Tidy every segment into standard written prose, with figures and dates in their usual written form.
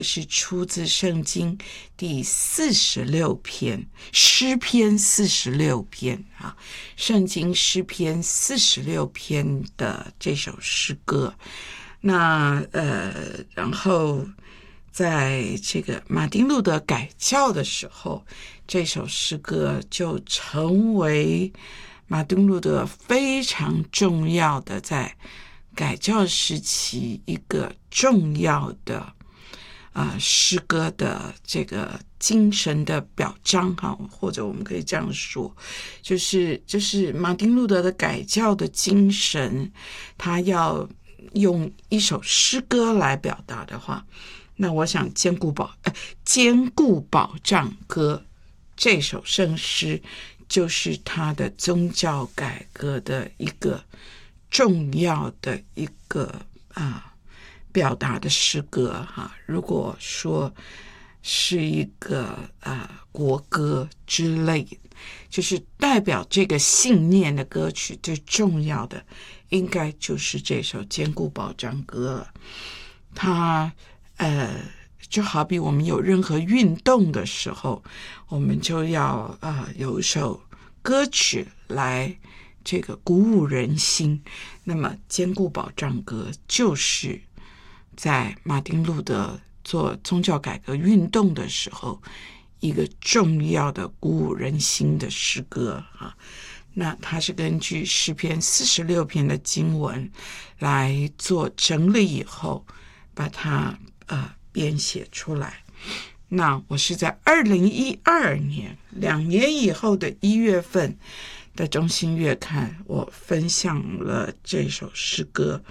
是出自圣经第46篇，诗篇46篇啊，圣经诗篇46篇的这首诗歌。那然后在这个马丁路德改教的时候，这首诗歌就成为马丁路德非常重要的在改教时期一个重要的诗歌的这个精神的表彰哈，或者我们可以这样说，就是马丁路德的改教的精神，他要用一首诗歌来表达的话，那我想坚固保障歌这首圣诗就是他的宗教改革的一个重要的一个表达的诗歌哈。如果说是一个国歌之类的，就是代表这个信念的歌曲，最重要的应该就是这首坚固保障歌了。它就好比我们有任何运动的时候，我们就要有一首歌曲来这个鼓舞人心。那么坚固保障歌就是在马丁路德做宗教改革运动的时候一个重要的鼓舞人心的诗歌啊。那它是根据诗篇46篇的经文来做整理以后把它编写出来。那我是在2012年2年以后的1月份的中心月刊，我分享了这首诗歌。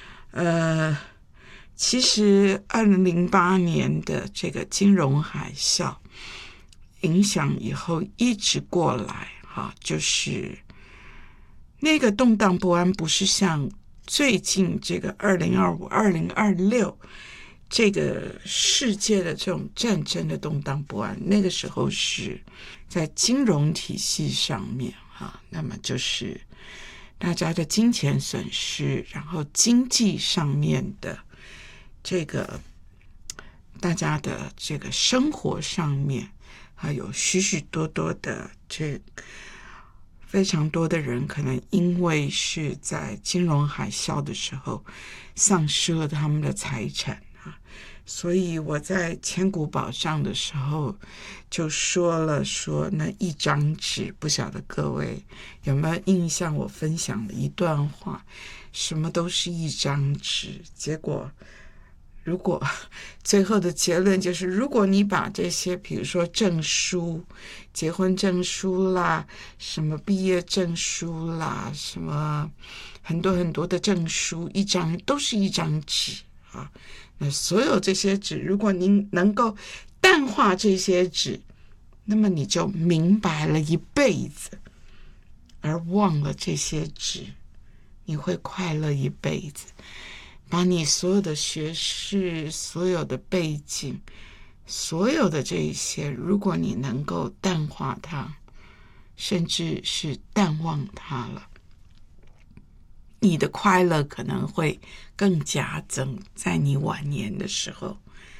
其实2008年的这个金融海啸影响以后一直过来就是那个动荡不安不是像最近这个2025、2026这个世界的这种战争的动荡不安，那个时候是在金融体系上面那么就是大家的金钱损失，然后经济上面的这个大家的这个生活上面还有许许多多的非常多的人可能因为是在金融海啸的时候丧失了他们的财产所以我在千古保障的时候就说那一张纸，不晓得各位有没有印象，我分享了一段话，什么都是一张纸，结果如果最后的结论就是，如果你把这些比如说证书，结婚证书啦，什么毕业证书啦，什么很多很多的证书，一张都是一张纸那所有这些纸，如果您能够淡化这些纸，那么你就明白了一辈子，而忘了这些纸，你会快乐一辈子。把你所有的学识、所有的背景、所有的这一些，如果你能够淡化它，甚至是淡忘它了，你的快乐可能会更加增，在你晚年的时候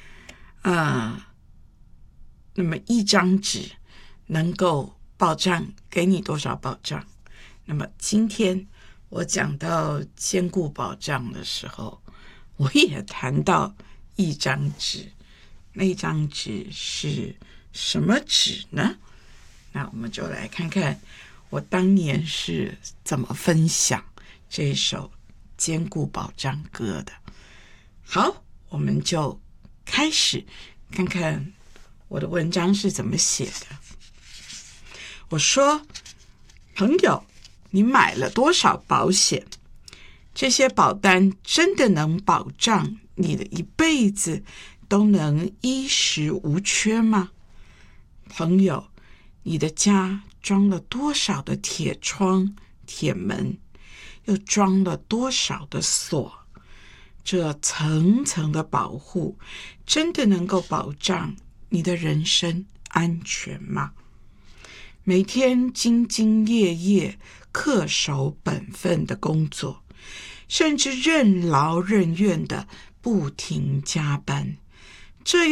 那么一张纸能够保障给你多少保障？那么今天我讲到坚固保障的时候，我也谈到一张纸，那张纸是什么纸呢？那我们就来看看我当年是怎么分享这首坚固保障歌的。好，我们就开始看看我的文章是怎么写的。我说，朋友，你买了多少保险？这些保单真的能保障你的一辈子都能衣食无缺吗？朋友，你的家装了多少的铁窗、铁门，又装了多少的锁？这层层的保护真的能够保障你的人身安全吗？每天兢兢业业、恪守本分的工作，甚至任劳任怨的不停加班， 这